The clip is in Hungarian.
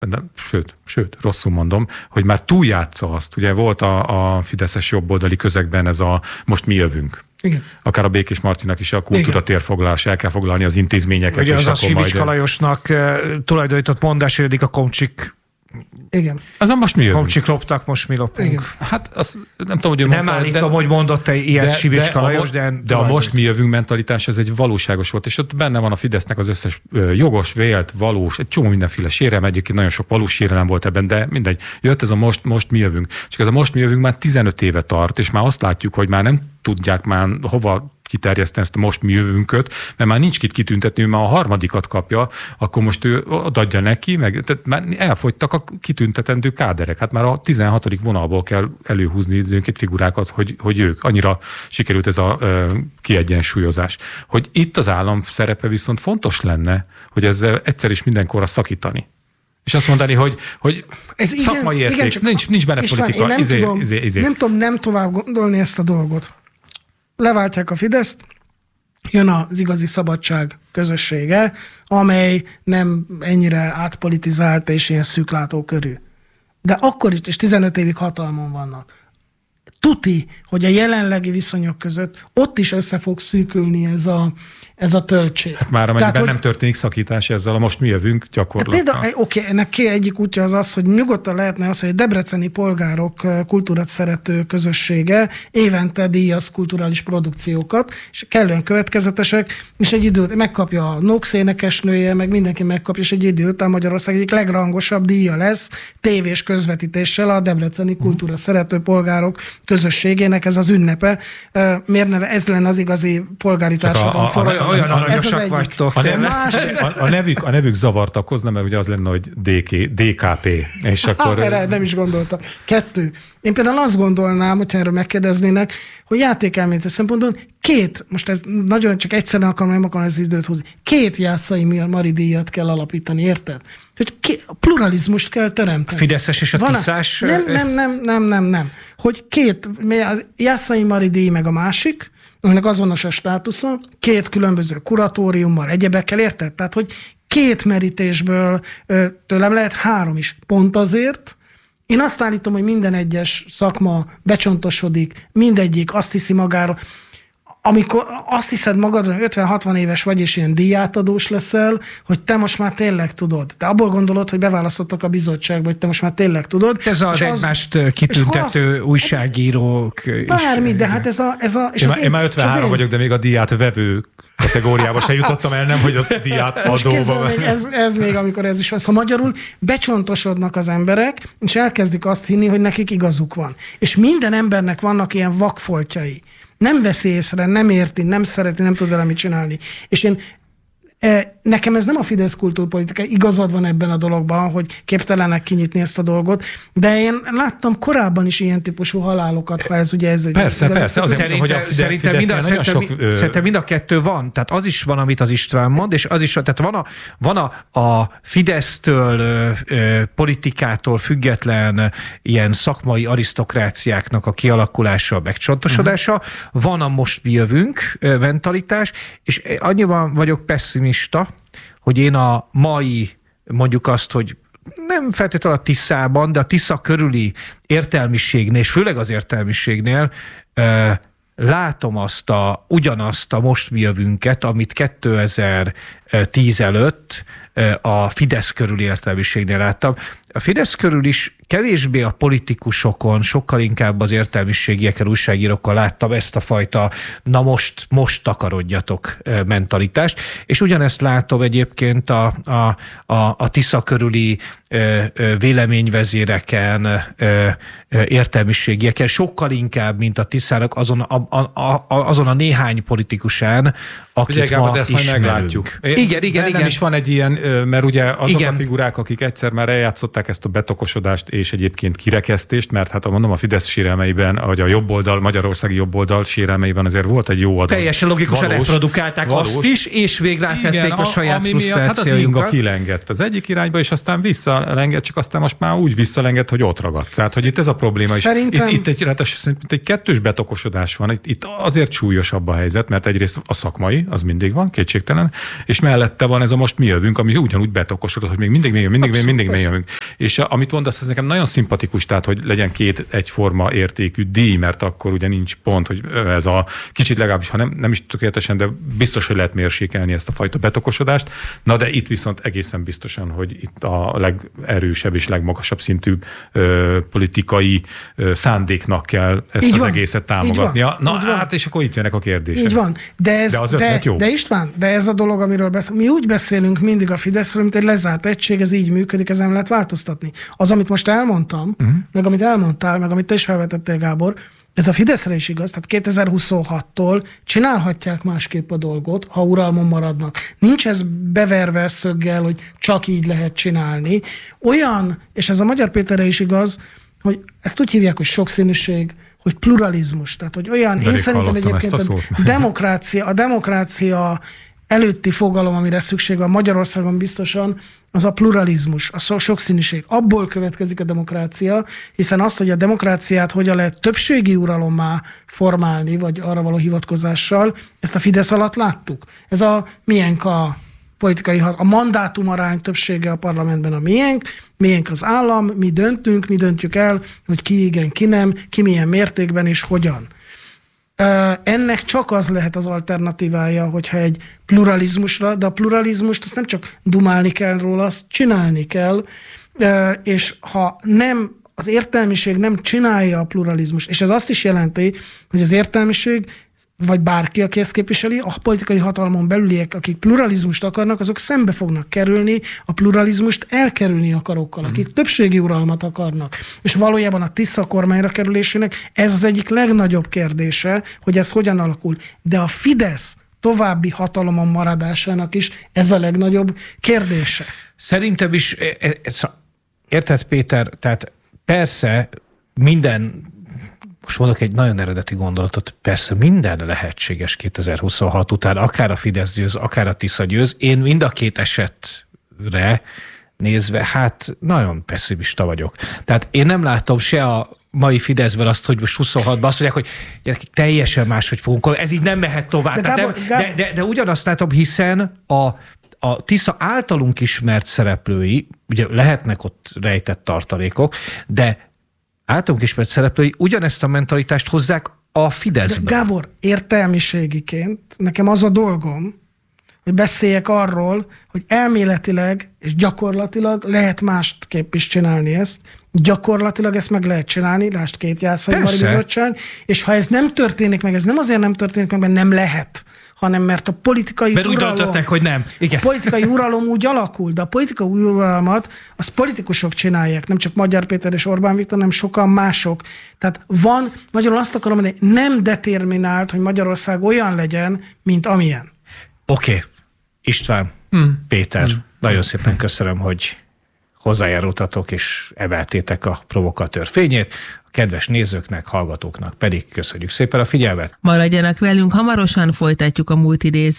Sőt, rosszul mondom, hogy már túljátsza azt. Ugye volt a fideszes jobboldali közegben ez a most mi jövünk. Igen. Akár a Békés Marcinak is a kultúra térfoglalás, el kell foglalni az intézményeket. Ugye az a Simicska Lajosnak tulajdonított mondás, hogy a komcsik. Igen. Azon most mi jövünk? Komcsik loptak, most mi lopunk. Igen. Hát azt nem tudom, hogy ő nem állítom, hogy mondott ilyet Simicska Lajos, de a most mi jövünk mentalitás, ez egy valóságos volt, és ott benne van a Fidesznek az összes jogos, vélt, valós, egy csomó mindenféle sérelem, egyébként nagyon sok valós sérelem volt ebben, de mindegy. Jött ez a most mi jövünk. Csak ez a most mi jövünk már 15 éve tart, és már azt látjuk, hogy már nem tudják már hova kiterjeszteni ezt a most mi jövünköt, mert már nincs kit kitüntetni, ő már a harmadikat kapja, akkor most ő adja neki, tehát már elfogytak a kitüntetendő káderek. Hát már a 16. vonalból kell előhúzni időnként figurákat, hogy ők. Annyira sikerült ez a kiegyensúlyozás. Hogy itt az állam szerepe viszont fontos lenne, hogy ezzel egyszer is mindenkorra szakítani. És azt mondani, hogy ez szakmai érték, nincs benne politika. Nem tudom tovább gondolni ezt a dolgot. Leváltják a Fideszt, jön az igazi szabadság közössége, amely nem ennyire átpolitizált és ilyen szűklátókörű. De akkor is, és 15 évig hatalmon vannak. Tuti, hogy a jelenlegi viszonyok között ott is össze fog szűkülni ez a töltség. Hát már amennyiben nem történik szakítás ezzel, a most mi jövünk gyakorlatban. Oké, ennek egyik útja az, hogy nyugodtan lehetne az, hogy a debreceni polgárok kultúrát szerető közössége évente díjaz kulturális produkciókat, és kellően következetesek, és egy idő után megkapja a Nox énekesnője, meg mindenki megkapja, és egy idő után Magyarország egyik legrangosabb díja lesz tévés közvetítéssel a debreceni kultúra szerető polgárok közösségének, ez az ünnepe. Miért ne ez lenne az igazi polgári társadalom forradalom? Olyan aranyosak vagytok. A nevük zavart okozna, mert ugye az lenne, hogy DKP. És akkor... Erre nem is gondoltam. 2. Én például azt gondolnám, hogyha erről megkérdeznének, hogy játékelméletes szempontból most ez nagyon csak egyszerűen nem akarom ezt időt húzni, 2 Jászai Mari díjat kell alapítani, érted? Hogy pluralizmust kell teremteni. A fideszes és a tiszás... Nem. Hogy 2, a Jászai Mari díj meg a másik, aminek azonos a státusza, 2 különböző kuratóriummal, egyebekkel, érted? Tehát, hogy 2 merítésből tőlem lehet 3 is. Pont azért, én azt állítom, hogy minden egyes szakma becsontosodik, mindegyik azt hiszi magáról, amikor azt hiszed magadra, hogy 50-60 éves vagy, és ilyen díjátadós leszel, hogy te most már tényleg tudod. Te abból gondolod, hogy beválasztottak a bizottságba, hogy te most már tényleg tudod. Ez az egymást kitüntető újságírók. Bármi, de hát ez a én már 53 vagyok, de még a díját vevő kategóriába se jutottam el, nem, hogy a díját adóba. Ez még, amikor ez is van. Szóval magyarul becsontosodnak az emberek, és elkezdik azt hinni, hogy nekik igazuk van. És minden embernek vannak ilyen vakfoltjai. Nem veszi észre, nem érti, nem szereti, nem tud vele mit csinálni. És nekem ez nem a Fidesz kultúrpolitika, igazad van ebben a dologban, hogy képtelenek kinyitni ezt a dolgot, de én láttam korábban is ilyen típusú halálokat, ha ez ugye ez... Persze. Szerintem mind a 2 van. Tehát az is van, amit az István mond, és az is, tehát van a Fidesztől, politikától független ilyen szakmai arisztokráciáknak a kialakulása, a megcsontosodása, van a most mi jövünk mentalitás, és annyiban vagyok pessimista, hogy én a mai, mondjuk azt, hogy nem feltétlenül a Tiszában, de a Tisza körüli értelmiségnél, és főleg az értelmiségnél látom ugyanazt a most mi jövünket, amit 2010 előtt a Fidesz körüli értelmiségnél láttam. A Fidesz körül is kevésbé a politikusokon, sokkal inkább az értelmiségiekkel, újságírókkal láttam ezt a fajta most takarodjatok mentalitást, és ugyanezt látom egyébként a Tisza körüli véleményvezéreken, értelmiségieken, sokkal inkább, mint a Tiszának azon a néhány politikusán, akit ma ezt ismerünk. Meglátjuk. Igen. Nem is van egy ilyen, mert ugye azok a figurák, akik egyszer már eljátszották támogatták ezt a betokosodást és egyébként kirekesztést, mert hát mondom, a Fidesz sérelmeiben, vagy a jobboldal, magyarországi jobboldal sérelmeiben azért volt egy jó adat. Teljesen logikusan reprodukálták azt is, és végre tették a saját frusztrációjukat. Hát az inga kilengett az egyik irányba, és aztán visszalengett, csak aztán most már úgy visszalengett, hogy ott ragadt. Tehát, hogy itt ez a probléma is. Itt egy kettős betokosodás van. Itt azért súlyosabb a helyzet, mert egyrészt a szakmai, az mindig van, kétségtelen, és mellette van ez a most mi jövünk, ami ugyanúgy betokosodott, hogy még mindig mi jövünk. És amit mondasz, ez nekem nagyon szimpatikus, tehát, hogy legyen két egyforma értékű díj, mert akkor ugye nincs pont, hogy ez a kicsit legalábbis, ha nem is tökéletesen, de biztos, hogy lehet mérsékelni ezt a fajta betokosodást. Na de itt viszont egészen biztosan, hogy itt a legerősebb és legmagasabb szintű politikai szándéknak kell ezt az egészet támogatnia. Na hát, és akkor itt jönnek a kérdések. Így van. De az ötlet jó. De István, de ez a dolog, amiről beszélünk. Mi úgy beszélünk mindig a Fideszről, mint egy lezárt egység, ez így működik, ezen nem lehet változtatni. Az, amit most elmondtam, meg amit elmondtál, meg amit te is felvetettél, Gábor, ez a Fideszre is igaz, tehát 2026-tól csinálhatják másképp a dolgot, ha uralmon maradnak. Nincs ez beverve szöggel, hogy csak így lehet csinálni. Olyan, és ez a Magyar Péterre is igaz, hogy ezt úgy hívják, hogy sokszínűség, hogy pluralizmus. Tehát, hogy olyan, én szerintem egyébként a demokrácia előtti fogalom, amire szükség van Magyarországon biztosan, az a pluralizmus, a sokszínűség. Abból következik a demokrácia, hiszen azt, hogy a demokráciát hogyan lehet többségi uralommá formálni, vagy arra való hivatkozással, ezt a Fidesz alatt láttuk. Ez a miénk a politikai, a mandátumarány többsége a parlamentben a miénk az állam, mi döntjük el, hogy ki igen, ki nem, ki milyen mértékben és hogyan. Ennek csak az lehet az alternatívája, hogyha egy pluralizmusra, de a pluralizmust azt nem csak dumálni kell róla, azt csinálni kell, és ha nem, az értelmiség nem csinálja a pluralizmust, és ez azt is jelenti, hogy az értelmiség, vagy bárki, aki ezt képviseli, a politikai hatalmon belüliek, akik pluralizmust akarnak, azok szembe fognak kerülni a pluralizmust elkerülni akarókkal, akik többségi uralmat akarnak. És valójában a Tisza kormányra kerülésének ez az egyik legnagyobb kérdése, hogy ez hogyan alakul. De a Fidesz további hatalomon maradásának is ez a legnagyobb kérdése. Szerintem is, érted Péter, tehát persze minden, most mondok egy nagyon eredeti gondolatot, persze minden lehetséges 2026 után, akár a Fidesz győz, akár a Tisza győz. Én mind a két esetre nézve, hát nagyon pessimista vagyok. Tehát én nem látom se a mai Fideszben azt, hogy most 26-ban azt mondják, hogy gyerekek, teljesen máshogy fogunk, ez így nem mehet tovább. De ugyanazt látom, hiszen a Tisza általunk ismert szereplői, ugye lehetnek ott rejtett tartalékok, de általunk ismert szereplői ugyanezt a mentalitást hozzák a Fideszben. Gábor, értelmiségiként nekem az a dolgom, hogy beszéljek arról, hogy elméletileg és gyakorlatilag lehet másképp is csinálni ezt. Gyakorlatilag ezt meg lehet csinálni, lásd két Jászai Mari Bizottság, és ha ez nem történik meg, ez nem azért nem történik meg, mert nem lehet, hanem mert a politikai uralom... Mert úgy döntöttek, hogy nem. Igen. A politikai uralom úgy alakul, de a politikai uralmat az politikusok csinálják, nem csak Magyar Péter és Orbán Viktor, hanem sokan mások. Tehát van, magyarul azt akarom mondani, nem determinált, hogy Magyarország olyan legyen, mint amilyen. Oké. István, Péter, nagyon szépen köszönöm, hogy hozzájárultatok és emeltétek a provokatőr fényét. A kedves nézőknek, hallgatóknak pedig köszönjük szépen a figyelmet. Maradjanak velünk, hamarosan folytatjuk a múlt idéző.